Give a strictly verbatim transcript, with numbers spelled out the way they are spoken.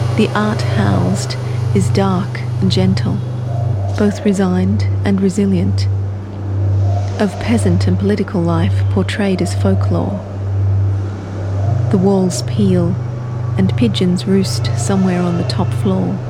The art housed is dark and gentle, both resigned and resilient, of peasant and political life portrayed as folklore. The walls peel, and pigeons roost somewhere on the top floor.